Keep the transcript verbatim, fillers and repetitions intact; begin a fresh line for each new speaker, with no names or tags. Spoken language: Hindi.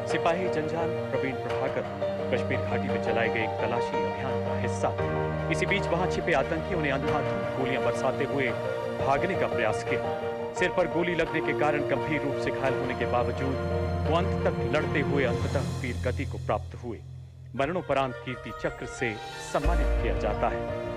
सिपाही जंजाल प्रवीण प्रभाकर कश्मीर घाटी में चलाए गए एक तलाशी अभियान का हिस्सा थे। इसी बीच वहां छिपे आतंकियों ने अंधाधुंध गोलियां बरसाते हुए भागने का प्रयास किया। सिर पर गोली लगने के कारण गंभीर रूप से घायल होने के बावजूद वो अंत तक लड़ते हुए अंततः वीर गति को प्राप्त हुए। मरणोपरांत कीर्ति चक्र से सम्मानित किया जाता है।